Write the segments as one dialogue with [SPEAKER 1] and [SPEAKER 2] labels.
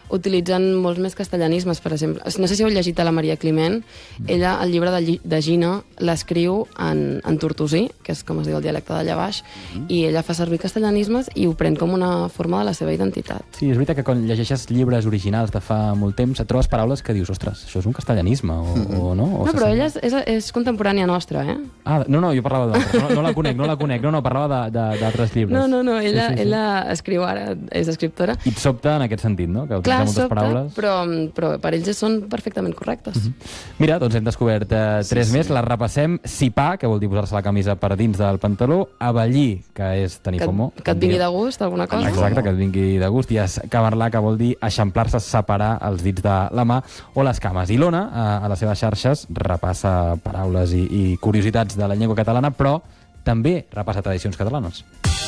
[SPEAKER 1] utilitzen molts més castellanismes, per exemple. No sé si heu llegit a la Maria Climent, ella, el llibre de Gina, l'escriu en tortosí, que és com es diu el dialecte d'allà baix, i ella fa servir castellanismes i ho pren com una forma de la seva identitat.
[SPEAKER 2] Sí, és veritat que quan llegeixes llibres originals de fa molt temps et trobes paraules que dius, ostres, això és un castellanisme, o no? O
[SPEAKER 1] no, però ella és contemporània nostra, eh?
[SPEAKER 2] Ah, no, jo parlava d'altres. No la conec, no, parlava d'altres llibres.
[SPEAKER 1] No, ella escriu ara, és escriptora.
[SPEAKER 2] I et sobta en aquest sentit, no? Que utilitza moltes paraules.
[SPEAKER 1] Però per ells són perfectament correctes.
[SPEAKER 2] Mira, doncs hem descobert 3 més, les repassem. Sipar, que vol dir posar-se la camisa per dins del pantaló. Avellir, que és tenir FOMO.
[SPEAKER 1] Que et vingui de gust, alguna cosa.
[SPEAKER 2] Exacte, que et vingui de gust. I escamarlar, que vol dir eixamplar-se, separar els dits de la mà o les cames. I l'Ona, a les seves xarxes, repassa paraules i curiositats de la llengua catalana, però també repassa tradicions catalanes.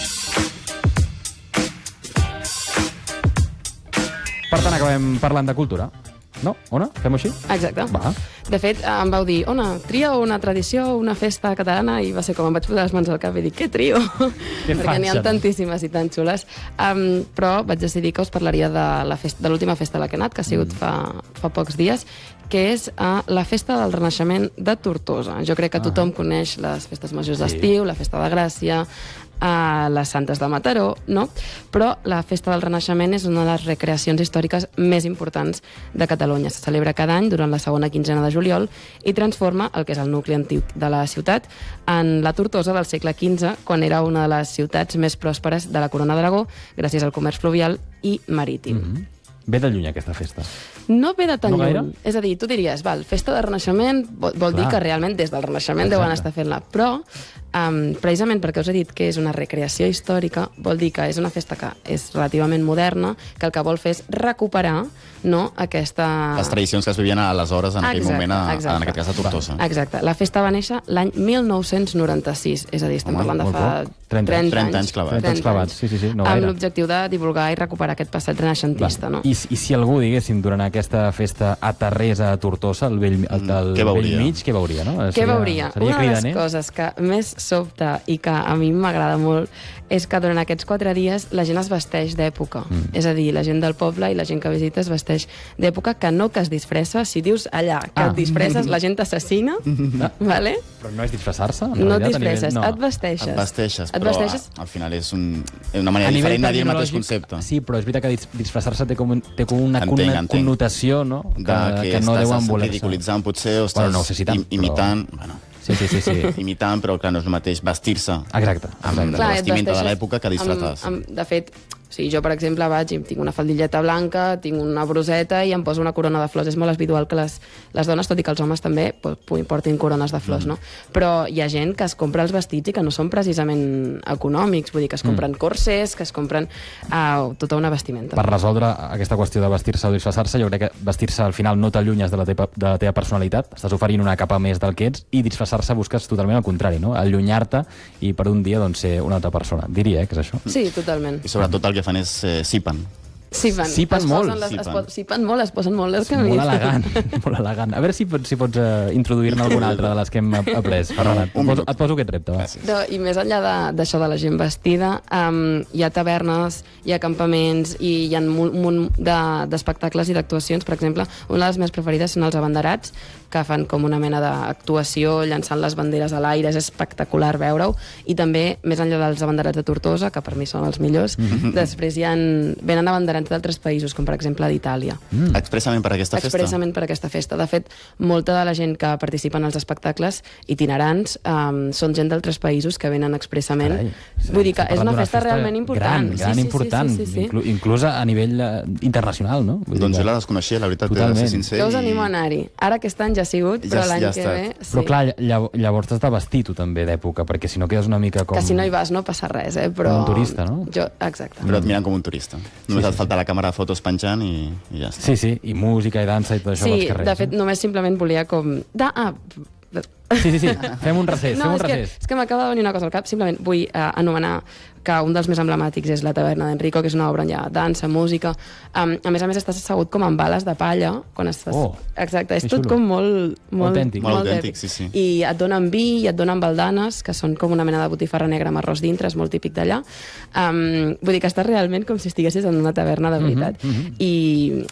[SPEAKER 2] Per tant, acabem parlant de cultura. No? Ona? Fem-ho així?
[SPEAKER 1] Exacte.
[SPEAKER 2] Va.
[SPEAKER 1] De fet, em vau dir, Ona, tria una tradició, una festa catalana, i va ser com em vaig posar les mans al cap i dir, què trio? Perquè n'hi ha tantíssimes i tan xules. Però vaig decidir que us parlaria de l'última festa a la que he anat, que ha sigut fa pocs dies, que és la Festa del Renaixement de Tortosa. Jo crec que tothom coneix les festes majors d'estiu, la Festa de Gràcia, les Santes de Mataró, no? Però la Festa del Renaixement és una de les recreacions històriques més importants de Catalunya. Se celebra cada any durant la segona quinzena de juliol i transforma el que és el nucli antic de la ciutat en la Tortosa del segle XV, quan era una de les ciutats més pròsperes de la Corona d'Aragó, gràcies al comerç fluvial i marítim.
[SPEAKER 2] Ve de lluny, aquesta festa.
[SPEAKER 1] No ve de tan lluny. És a dir, tu diries, festa de Renaixement vol dir que realment des del Renaixement deuen estar fent-la. Però, precisament perquè us he dit que és una recreació històrica, vol dir que és una festa que és relativament moderna, que el que vol fer és recuperar aquesta...
[SPEAKER 3] Les tradicions que es vivien aleshores, en aquell moment, en aquest cas a Tortosa.
[SPEAKER 1] Exacte. La festa va néixer l'any 1996, és a dir, estem parlant de fa 30 anys clavats.
[SPEAKER 2] 30 anys clavats, sí, no gaire.
[SPEAKER 1] Amb l'objectiu de divulgar i recuperar aquest passat renaixentista, no?
[SPEAKER 2] I si algú, diguéssim, durant aquesta festa aterrés a Tortosa, al vell mig, què veuria, no?
[SPEAKER 1] Què veuria? Una de les coses que més sobta i que a mi m'agrada molt és que durant aquests 4 dies la gent es vesteix d'època. És a dir, la gent del poble i la gent que visita es vesteix d'època, que es disfressa. Si dius allà que et disfresses, la gent t'assassina, vale?
[SPEAKER 2] Però no és disfressar-se?
[SPEAKER 1] No et disfresses, et vesteixes.
[SPEAKER 3] Et vesteixes, però al final és una manera diferent de dir el mateix concepte.
[SPEAKER 2] Sí, però és veritat que disfressar-se té com una connotació, no? Que no deuen voler-se.
[SPEAKER 3] Ridiculitzant, potser, o estàs imitant...
[SPEAKER 2] Sí.
[SPEAKER 3] Imitant, però clar, no és el mateix vestir-se
[SPEAKER 2] amb
[SPEAKER 3] la vestimenta de l'època que disfressar-se.
[SPEAKER 1] De fet, jo, per exemple, vaig i tinc una faldilleta blanca, tinc una bruseta i em poso una corona de flors. És molt habitual que les dones, tot i que els homes també, portin corones de flors, no? Però hi ha gent que es compra els vestits i que no són precisament econòmics, vull dir que es compren corsers, que es compren tota una vestimenta.
[SPEAKER 2] Per resoldre aquesta qüestió de vestir-se o disfressar-se, jo crec que vestir-se al final no t'allunyes de la teva personalitat, estàs oferint una capa més del que ets, i disfressar-se busques totalment el contrari, no? Allunyar-te i per un dia ser una altra persona. Diria, que és això.
[SPEAKER 1] Sí, totalment.
[SPEAKER 3] I sobretot el que fan és sipen.
[SPEAKER 2] Sipen molt.
[SPEAKER 1] Sipen molt, es posen molt les camises.
[SPEAKER 2] Molt elegant. A veure si pots introduir-ne alguna altra de les que hem après. Ferran, et poso aquest repte.
[SPEAKER 1] I més enllà d'això de la gent vestida, hi ha tavernes, hi ha campaments i hi ha un munt d'espectacles i d'actuacions. Per exemple, una de les més preferides són els abanderats, que fan com una mena d'actuació llançant les banderes a l'aire. És espectacular veure-ho. I també, més enllà dels abanderats de Tortosa, que per mi són els millors, després venen abanderats d'altres països, com per exemple d'Itàlia.
[SPEAKER 3] Expressament per aquesta festa?
[SPEAKER 1] Expressament per aquesta festa. De fet, molta de la gent que participa en els espectacles itinerants són gent d'altres països que venen expressament. Vull dir que és una festa realment important.
[SPEAKER 2] Gran, important. Inclús a nivell internacional, no?
[SPEAKER 3] Doncs jo la desconeixia, la veritat, de ser sincer.
[SPEAKER 1] Jo us animo a anar-hi. Ara aquest any ja ha sigut, però l'any que ve...
[SPEAKER 2] Però clar, llavors t'has de vestir tu també d'època, perquè si no quedes una mica com...
[SPEAKER 1] Que si no hi vas no passa res, però...
[SPEAKER 2] Com un turista, no?
[SPEAKER 1] Exacte.
[SPEAKER 3] Però et miren com un turista. Només et falta la càmera de fotos penjant i ja està.
[SPEAKER 2] Sí, i música i dansa i tot això als carrers.
[SPEAKER 1] Sí, de fet, només simplement volia com...
[SPEAKER 2] Sí, fem un recés.
[SPEAKER 1] És que m'acaba de venir una cosa al cap. Simplement vull anomenar que un dels més emblemàtics és la taverna d'Enrico, que és una obra on hi ha dansa, música. A més, estàs assegut com amb bales de palla. Exacte, és tot com molt
[SPEAKER 3] autèntic, sí.
[SPEAKER 1] I et donen vi i et donen baldanes, que són com una mena de botifarra negra amb arròs dintre, és molt típic d'allà. Vull dir que estàs realment com si estiguessis en una taverna de veritat. I